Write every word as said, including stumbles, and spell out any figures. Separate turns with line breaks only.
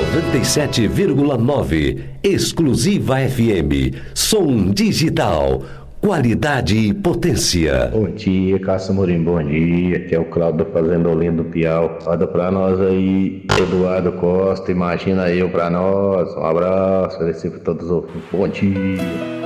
noventa e sete vírgula nove, Exclusiva F M, som digital, qualidade e potência.
Bom dia, Cássio Morim, bom dia. Aqui é o Cláudio da Fazenda Olinda do Piau. Roda pra nós aí, Eduardo Costa, imagina eu pra nós. Um abraço, agradecer pra todos os ouvintes. Bom dia.